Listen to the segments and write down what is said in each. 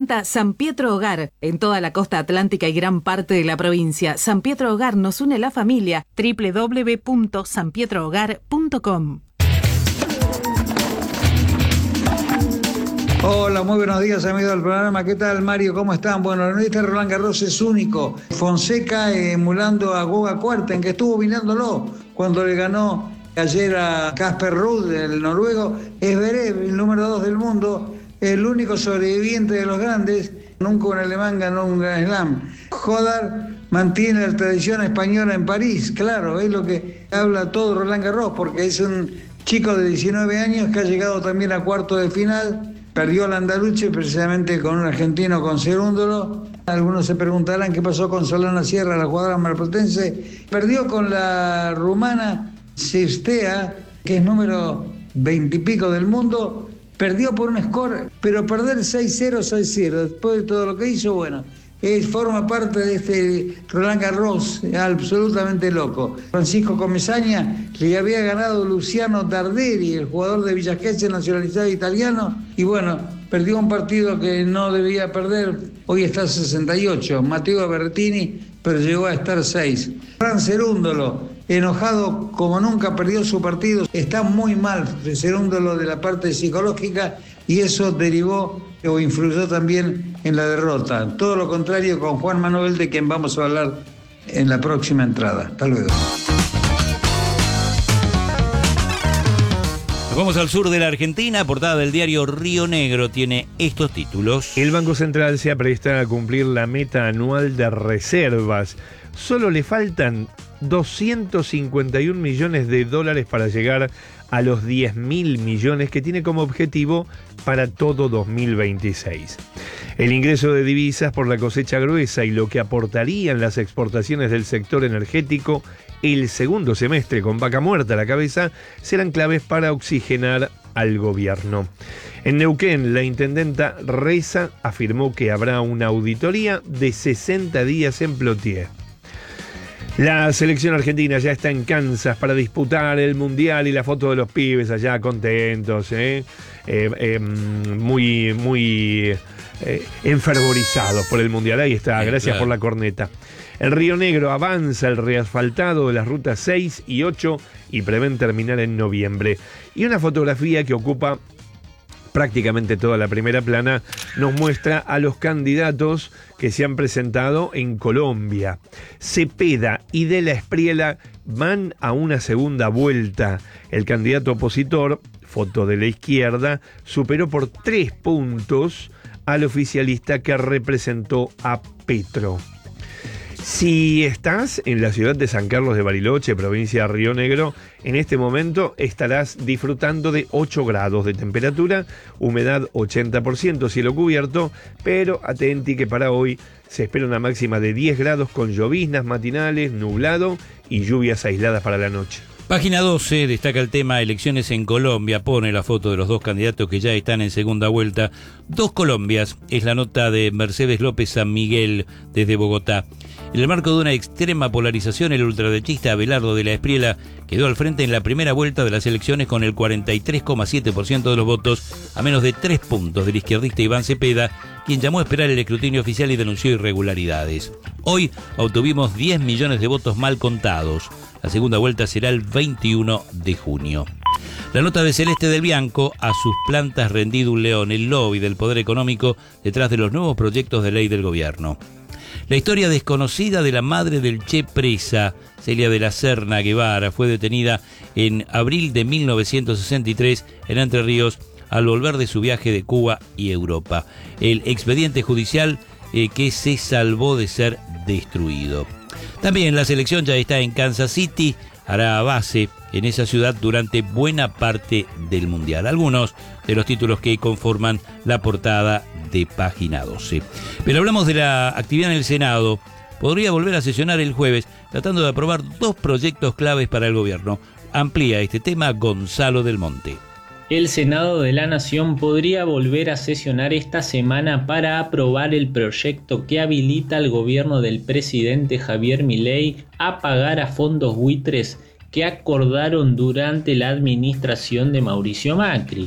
presenta San Pietro Hogar en toda la costa atlántica y gran parte de la provincia. San Pietro Hogar nos une la familia. www.sanpietrohogar.com. Hola, muy buenos días, amigos del programa. ¿Qué tal, Mario? ¿Cómo están? Bueno, este Roland Garros es único. Fonseca emulando a Goga Kuerten, que estuvo mirándolo cuando le ganó ayer a Casper Ruud, el noruego. Zverev, el número 2 del mundo, el único sobreviviente de los grandes. Nunca un alemán ganó un Grand Slam. Jodar mantiene la tradición española en París. Claro, es lo que habla todo Roland Garros, porque es un chico de 19 años que ha llegado también a cuartos de final. Perdió al Andaluche precisamente con un argentino, con Cerúndolo. Algunos se preguntarán qué pasó con Solana Sierra, la jugadora marplatense. Perdió con la rumana Sistea, que es número 20 y pico del mundo. Perdió por un score, pero perder 6-0, 6-0, después de todo lo que hizo, bueno, forma parte de este Roland Garros absolutamente loco. Francisco Comesaña le había ganado Luciano Darderi, el jugador de Villa Gesell nacionalizado italiano, y bueno, perdió un partido que no debía perder. Hoy está 68. Matteo Berrettini, pero llegó a estar 6. Fran Cerúndolo, enojado como nunca, perdió su partido. Está muy mal Cerúndolo de la parte psicológica, y eso derivó o influyó también en la derrota. Todo lo contrario con Juan Manuel, de quien vamos a hablar en la próxima entrada. Hasta luego. Nos vamos al sur de la Argentina. Portada del diario Río Negro tiene estos títulos. El Banco Central se apresta a cumplir la meta anual de reservas. Solo le faltan 251 millones de dólares para llegar a los 10.000 millones que tiene como objetivo para todo 2026. El ingreso de divisas por la cosecha gruesa y lo que aportarían las exportaciones del sector energético el segundo semestre con vaca muerta a la cabeza serán claves para oxigenar al gobierno. En Neuquén, la intendenta Reza afirmó que habrá una auditoría de 60 días en Plotier. La selección argentina ya está en Kansas para disputar el Mundial, y la foto de los pibes allá contentos, muy enfervorizados por el Mundial. Ahí está, gracias por la corneta. En Río Negro avanza el reasfaltado de las rutas 6 y 8 y prevén terminar en noviembre. Y una fotografía que ocupa prácticamente toda la primera plana nos muestra a los candidatos que se han presentado en Colombia. Cepeda y De la Espriella van a una segunda vuelta. El candidato opositor, foto de la izquierda, superó por 3 puntos al oficialista que representó a Petro. Si estás en la ciudad de San Carlos de Bariloche, provincia de Río Negro, en este momento estarás disfrutando de 8 grados de temperatura, humedad 80%, cielo cubierto, pero atenti que para hoy se espera una máxima de 10 grados con lloviznas matinales, nublado y lluvias aisladas para la noche. Página 12 destaca el tema elecciones en Colombia, pone la foto de los dos candidatos que ya están en segunda vuelta. Dos Colombias, es la nota de Mercedes López San Miguel desde Bogotá. En el marco de una extrema polarización, el ultraderechista Abelardo de la Espriella quedó al frente en la primera vuelta de las elecciones con el 43,7% de los votos, a menos de 3 puntos del izquierdista Iván Cepeda, quien llamó a esperar el escrutinio oficial y denunció irregularidades. Hoy obtuvimos 10 millones de votos mal contados. La segunda vuelta será el 21 de junio. La nota de Celeste del Bianco: a sus plantas rendido un león, el lobby del poder económico detrás de los nuevos proyectos de ley del gobierno. La historia desconocida de la madre del Che presa, Celia de la Serna Guevara, fue detenida en abril de 1963 en Entre Ríos al volver de su viaje de Cuba y Europa. El expediente judicial que se salvó de ser destruido. También la selección ya está en Kansas City, hará base en esa ciudad durante buena parte del Mundial. Algunos de los títulos que conforman la portada de Página 12. Pero hablamos de la actividad en el Senado. Podría volver a sesionar el jueves, tratando de aprobar 2 proyectos claves para el gobierno. Amplía este tema Gonzalo del Monte. El Senado de la Nación podría volver a sesionar esta semana para aprobar el proyecto que habilita al gobierno del presidente Javier Milei a pagar a fondos buitres que acordaron durante la administración de Mauricio Macri.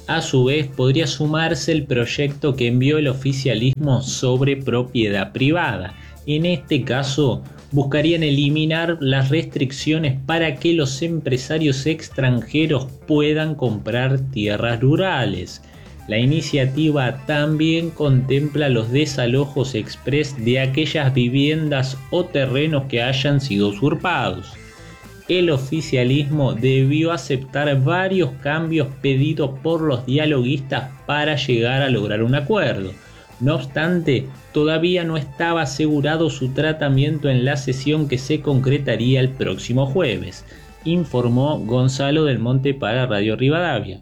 A su vez, podría sumarse el proyecto que envió el oficialismo sobre propiedad privada. En este caso, buscarían eliminar las restricciones para que los empresarios extranjeros puedan comprar tierras rurales. La iniciativa también contempla los desalojos express de aquellas viviendas o terrenos que hayan sido usurpados. El oficialismo debió aceptar varios cambios pedidos por los dialoguistas para llegar a lograr un acuerdo. No obstante, todavía no estaba asegurado su tratamiento en la sesión que se concretaría el próximo jueves, informó Gonzalo del Monte para Radio Rivadavia.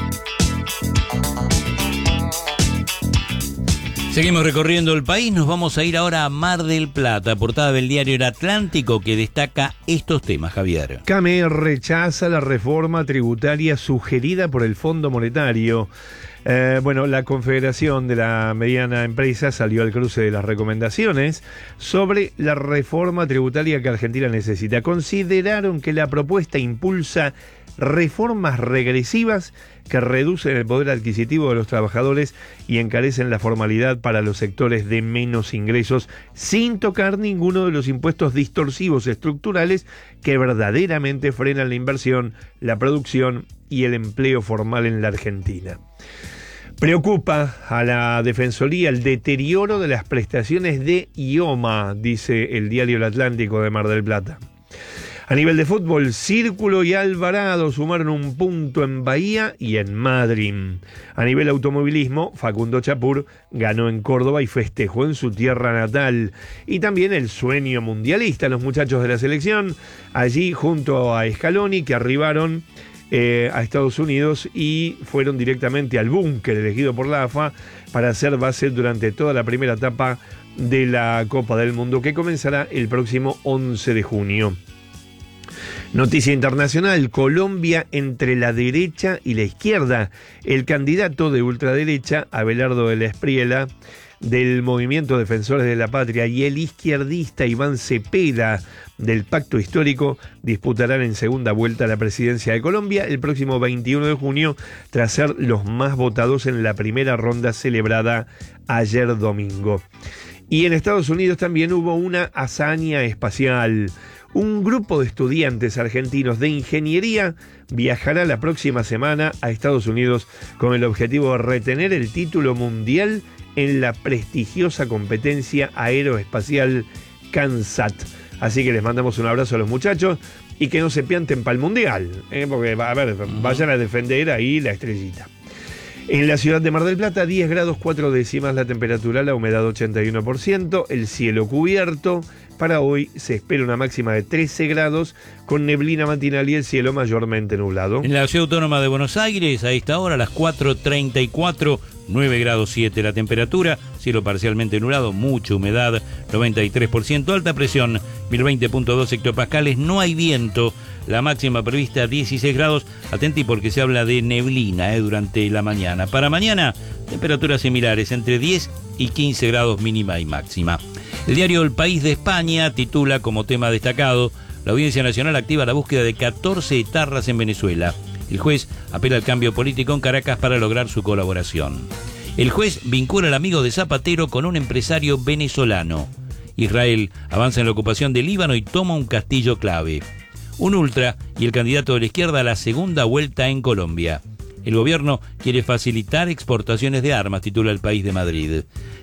Seguimos recorriendo el país, nos vamos a ir ahora a Mar del Plata, portada del diario El Atlántico, que destaca estos temas, Javier. CAME rechaza la reforma tributaria sugerida por el Fondo Monetario. La Confederación de la Mediana Empresa salió al cruce de las recomendaciones sobre la reforma tributaria que Argentina necesita. Consideraron que la propuesta impulsa reformas regresivas que reducen el poder adquisitivo de los trabajadores y encarecen la formalidad para los sectores de menos ingresos, sin tocar ninguno de los impuestos distorsivos estructurales que verdaderamente frenan la inversión, la producción y el empleo formal en la Argentina. Preocupa a la Defensoría el deterioro de las prestaciones de IOMA, dice el diario El Atlántico de Mar del Plata. A nivel de fútbol, Círculo y Alvarado sumaron un punto en Bahía y en Madrid. A nivel automovilismo, Facundo Chapur ganó en Córdoba y festejó en su tierra natal. Y también el sueño mundialista, los muchachos de la selección, allí junto a Scaloni, que arribaron a Estados Unidos y fueron directamente al búnker elegido por la AFA para hacer base durante toda la primera etapa de la Copa del Mundo, que comenzará el próximo 11 de junio. Noticia internacional, Colombia entre la derecha y la izquierda. El candidato de ultraderecha, Abelardo de la Espriella, del Movimiento Defensores de la Patria, y el izquierdista Iván Cepeda, del Pacto Histórico, disputarán en segunda vuelta la presidencia de Colombia el próximo 21 de junio, tras ser los más votados en la primera ronda celebrada ayer domingo. Y en Estados Unidos también hubo una hazaña espacial. Un grupo de estudiantes argentinos de ingeniería viajará la próxima semana a Estados Unidos con el objetivo de retener el título mundial en la prestigiosa competencia aeroespacial CANSAT. Así que les mandamos un abrazo a los muchachos y que no se pianten para el mundial, porque vayan a defender ahí la estrellita. En la ciudad de Mar del Plata, 10 grados 4 décimas la temperatura, la humedad 81%, el cielo cubierto. Para hoy se espera una máxima de 13 grados con neblina matinal y el cielo mayormente nublado. En la ciudad autónoma de Buenos Aires, a esta hora, a las 4:34, 9 grados 7 la temperatura, cielo parcialmente nublado, mucha humedad, 93%, alta presión, 1020.2 hectopascales, no hay viento, la máxima prevista 16 grados, atenti porque se habla de neblina durante la mañana. Para mañana, temperaturas similares, entre 10 y 15 grados mínima y máxima. El diario El País de España titula como tema destacado: la Audiencia Nacional activa la búsqueda de 14 etarras en Venezuela. El juez apela al cambio político en Caracas para lograr su colaboración. El juez vincula al amigo de Zapatero con un empresario venezolano. Israel avanza en la ocupación del Líbano y toma un castillo clave. Un ultra y el candidato de la izquierda a la segunda vuelta en Colombia. El gobierno quiere facilitar exportaciones de armas, titula El País de Madrid.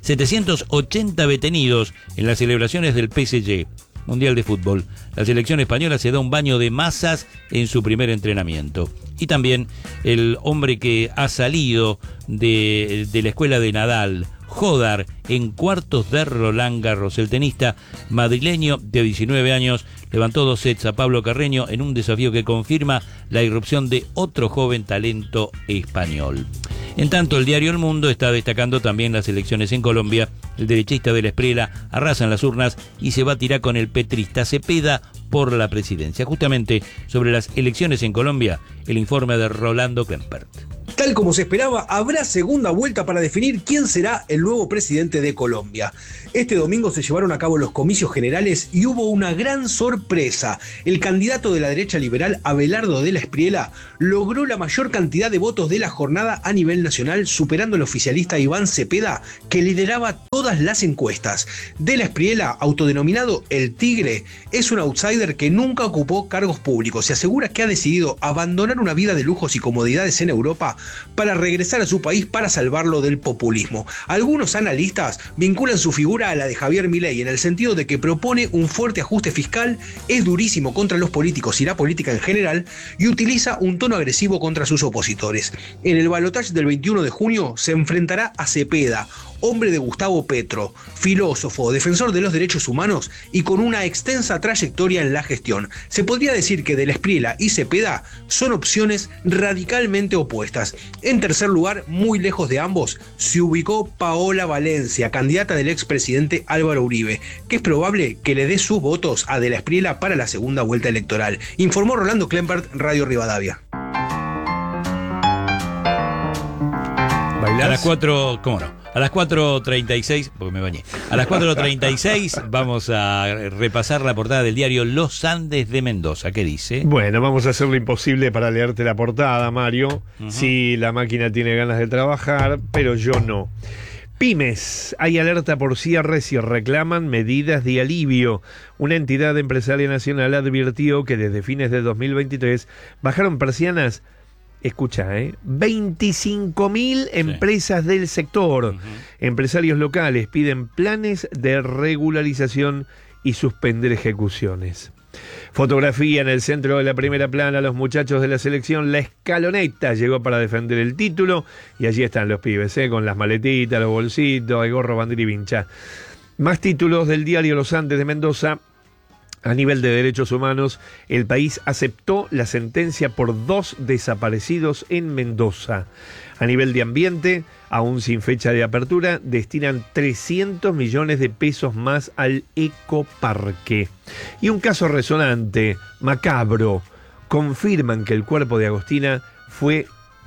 780 detenidos en las celebraciones del PSG, Mundial de Fútbol. La selección española se da un baño de masas en su primer entrenamiento. Y también el hombre que ha salido de la escuela de Nadal, Jodar, en cuartos de Roland Garros. El tenista madrileño de 19 años levantó 2 sets a Pablo Carreño en un desafío que confirma la irrupción de otro joven talento español. En tanto, el diario El Mundo está destacando también las elecciones en Colombia. El derechista de la Espriella arrasa en las urnas y se batirá con el petrista Cepeda por la presidencia. Justamente sobre las elecciones en Colombia, el informe de Rolando Kempert. Tal como se esperaba, habrá segunda vuelta para definir quién será el nuevo presidente de Colombia. Este domingo se llevaron a cabo los comicios generales y hubo una gran sorpresa. El candidato de la derecha liberal, Abelardo de la Espriella, logró la mayor cantidad de votos de la jornada a nivel nacional, superando al oficialista Iván Cepeda, que lideraba todas las encuestas. De la Espriella, autodenominado El Tigre, es un outsider que nunca ocupó cargos públicos y asegura que ha decidido abandonar una vida de lujos y comodidades en Europa para regresar a su país para salvarlo del populismo. Algunos analistas vinculan su figura a la de Javier Milei en el sentido de que propone un fuerte ajuste fiscal, es durísimo contra los políticos y la política en general y utiliza un tono agresivo contra sus opositores. En el balotaje del 21 de junio se enfrentará a Cepeda, hombre de Gustavo Petro, filósofo, defensor de los derechos humanos y con una extensa trayectoria en la gestión. Se podría decir que de la Espriella y Cepeda son opciones radicalmente opuestas. En tercer lugar, muy lejos de ambos, se ubicó Paola Valencia, candidata del expresidente Álvaro Uribe, que es probable que le dé sus votos a de la Espriella para la segunda vuelta electoral. Informó Rolando Kempert, Radio Rivadavia. ¿Bailás? A las 4, ¿cómo no? A las 4:36, porque me bañé. A las 4:36 vamos a repasar la portada del diario Los Andes de Mendoza. ¿Qué dice? Bueno, vamos a hacer lo imposible para leerte la portada, Mario. Sí, la máquina tiene ganas de trabajar, pero yo no. Pymes, hay alerta por cierres y reclaman medidas de alivio. Una entidad empresaria nacional advirtió que desde fines de 2023 bajaron persianas. Escucha, 25.000 empresas del sector. Empresarios locales piden planes de regularización y suspender ejecuciones. Fotografía en el centro de la primera plana, los muchachos de la selección, la escaloneta llegó para defender el título y allí están los pibes, con las maletitas, los bolsitos, el gorro, bandera y vincha. Más títulos del diario Los Andes de Mendoza. A nivel de derechos humanos, el país aceptó la sentencia por 2 desaparecidos en Mendoza. A nivel de ambiente, aún sin fecha de apertura, destinan 300 millones de pesos más al ecoparque. Y un caso resonante, macabro, confirman que el cuerpo de Agostina fue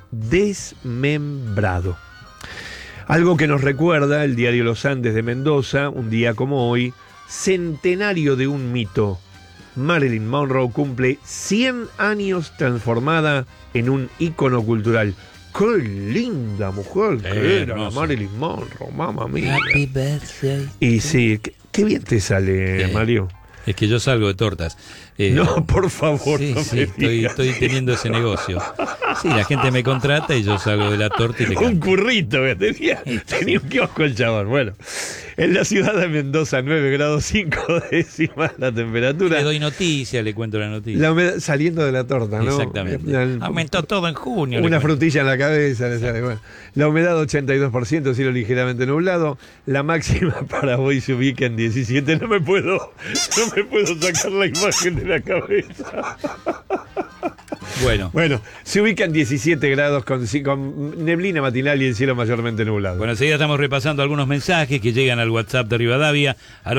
desmembrado. Algo que nos recuerda el diario Los Andes de Mendoza, un día como hoy, centenario de un mito. Marilyn Monroe cumple 100 años transformada en un ícono cultural. ¡Qué linda mujer que era la Marilyn Monroe! ¡Mamma mía! Happy birthday. Y sí, qué bien te sale, Mario. Es que yo salgo de tortas. No, por favor, sí, no sí, me estoy teniendo ese negocio. Sí, la gente me contrata y yo salgo de la torta y le canto. Un currito que tenía un kiosco el chabón. Bueno, en la ciudad de Mendoza, 9 grados 5 décimas la temperatura. Le doy noticia, le cuento la noticia. La humedad, saliendo de la torta, ¿no? Exactamente. Aumentó todo en junio. Una frutilla en la cabeza. Bueno, la humedad 82%, cielo ligeramente nublado. La máxima para hoy se ubica en 17. No me puedo sacar la imagen de la cabeza. Bueno, se ubica en 17 grados con neblina matinal y el cielo mayormente nublado. Bueno, enseguida estamos repasando algunos mensajes que llegan al WhatsApp de Rivadavia al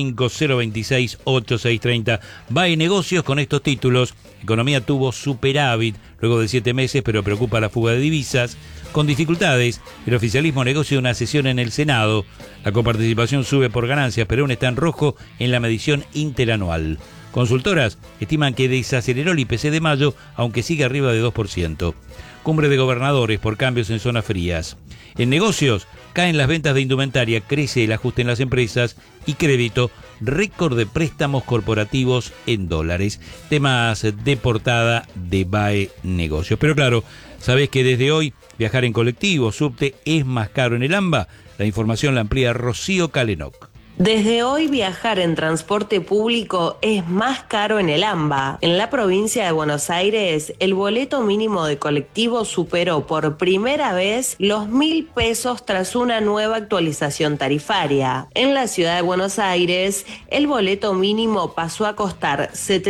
1150268630. Va y negocios con estos títulos. Economía tuvo superávit luego de 7 meses, pero preocupa la fuga de divisas. Con dificultades, el oficialismo negocia una sesión en el Senado. La coparticipación sube por ganancias, pero aún está en rojo en la medición interanual. Consultoras estiman que desaceleró el IPC de mayo, aunque sigue arriba de 2%. Cumbre de gobernadores por cambios en zonas frías. En negocios, caen las ventas de indumentaria, crece el ajuste en las empresas y crédito, récord de préstamos corporativos en dólares. Temas de portada de BAE Negocios. Pero claro, ¿sabés que desde hoy viajar en colectivo, subte es más caro en el AMBA? La información la amplía Rocío Calenoc. Desde hoy viajar en transporte público es más caro en el AMBA. En la provincia de Buenos Aires, el boleto mínimo de colectivo superó por primera vez los 1.000 pesos tras una nueva actualización tarifaria. En la ciudad de Buenos Aires, el boleto mínimo pasó a costar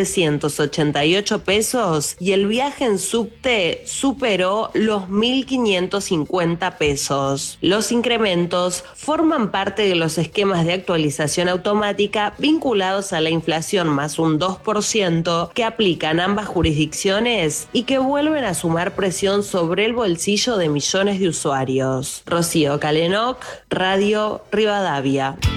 788 pesos y el viaje en subte superó los 1.550 pesos. Los incrementos forman parte de los esquemas de actualización actualización automática vinculados a la inflación más un 2% que aplican ambas jurisdicciones y que vuelven a sumar presión sobre el bolsillo de millones de usuarios. Rocío Calenoc, Radio Rivadavia.